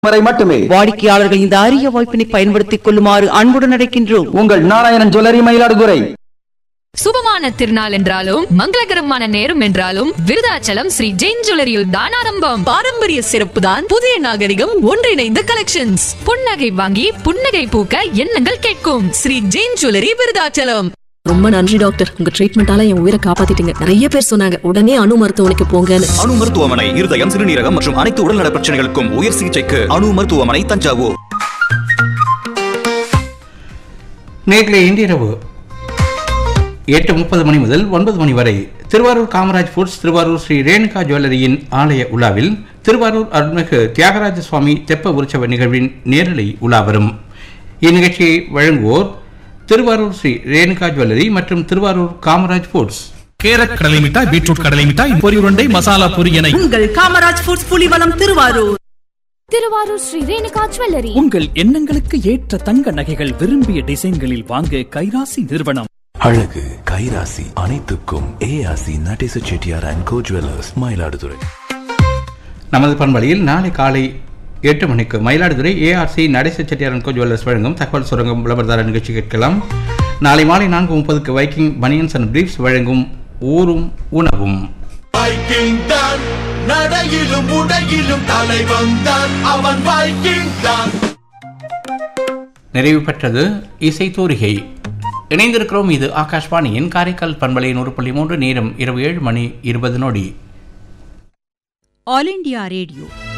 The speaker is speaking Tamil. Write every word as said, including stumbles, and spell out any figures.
வரை மட்டுமே. வாடிக்கையாளர்கள் இந்த அரிய வாய்ப்பினை பயன்படுத்திக் கொள்ளுமாறு அன்புடன் அழைக்கின்றோம். உங்கள் நாராயணன் ஜுவல்லரி, மயிலாடுதுறை. சுபமான திருநாள் என்றாலும் மங்களகரமான நேரம் என்றாலும் விருதாச்சலம் ஸ்ரீ ஜெயின் ஜுவல்லரியில் தான் ஆரம்பம். பாரம்பரிய சிறப்பு தான் புதிய நாகரிகம் ஒன்றிணைந்த கலெக்ஷன்ஸ். புன்னகை வாங்கி புன்னகை பூக்க எண்ணங்கள் கேட்கும் ஸ்ரீ ஜெயின் ஜுவல்லரி, விருதாச்சலம். ரொம்ப நன்றி டாக்டர், உங்க ட்ரீட்மெண்டால என் உயிரை காப்பாத்திட்டீங்க. நிறைய பேர் சொன்னாங்க உடனே அணு மருத்துவமனைக்கு போங்கன்னு. அணு மருத்துவமனை இருதயம், சிறுநீரகம் மற்றும் அனைத்து உடல்நல பிரச்சனைகளுக்கும் உயர் சிகிச்சைக்கு அணு மருத்துவமனை, தஞ்சாவூர். நேற்று இன்றிரவு எட்டு முப்பது மணி முதல் ஒன்பது மணி வரை திருவாரூர் காமராஜ் ஃபுட்ஸ், திருவாரூர் ஸ்ரீ ரேணுகா ஜுவல்லரியின் ஆலய உலாவில் திருவாரூர் அருள்மிகு தியாகராஜ சுவாமி தெப்ப உற்சவ நிகழ்வின் நேரலை உலா வரும். இந்நிகழ்ச்சியை வழங்குவோர் திருவாரூர் ஸ்ரீ ரேணுகா ஜுவல்லரி மற்றும் திருவாரூர் காமராஜ் ஃபுட்ஸ். கேரட் கடலை மிட்டாய், பீட்ரூட் கடலை மிட்டாய், பொரி உருண்டை, மசாலா பொரி என உங்கள் காமராஜ் ஃபுட்ஸ், புலிவலம், திருவாரூர். திருவாரூர் ஸ்ரீ ரேணுகா ஜுவல்லரி. உங்கள் எண்ணங்களுக்கு ஏற்ற தங்க நகைகள் விரும்பிய டிசைன்களில் வாங்க கைராசி நிறுவனம். அழகு கைராசி அனைத்துக்கும் ஏஆசி Natesa Chettiar and go jewellers, Mayiladuthurai. நமது பண்பலையில் நாளை காலை எட்டு மணிக்கு Mayiladuthurai ARC Natesa Chettiar and go jewellers வழங்கும் தகவல் சுரங்கம் விளம்பரதார நிகழ்ச்சி கேட்கலாம். நாளை மாலை நான்கு முப்பதுக்கு வைக்கிங் பனியன்ஸ் அண்ட் பிரீஃப்ஸ் வழங்கும் ஊரும் உணவும். நடையிலும் உடையிலும் தலைவன் தான் அவன். வைக்கிங் தான். நிறைவு பெற்றது இசை தூரிகை. இணைந்திருக்கிறோம். இது ஆகாஷ்வாணியின் காரைக்கால் பண்பலை நூறு புள்ளி மூன்று. நேரம் இரவு ஏழு மணி இருபது நொடி. All India radio